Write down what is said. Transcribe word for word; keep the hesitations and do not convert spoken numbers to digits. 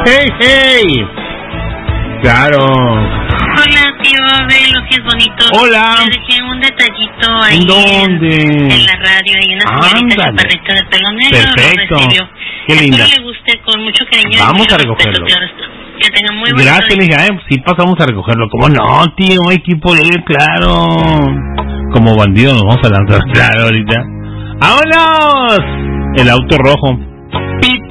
hey, hey. Claro. Hola, tío Abel, lo que es bonito. Hola. Le dejé un detallito ahí. ¿En dónde? En, en la radio, hay una señorita chaparrita de pelo negro. Perfecto. Lo recibió. Qué linda. Espero le guste con mucho cariño. Vamos mucho a recogerlo. Respeto, claro. Que tenga muy buen Gracias, mija, eh. Sí pasamos a recogerlo. ¿Cómo no, tío? Hay que ir por él, claro. Como bandido nos vamos a lanzar, claro, ahorita. ¡Vámonos! El auto rojo. Pip,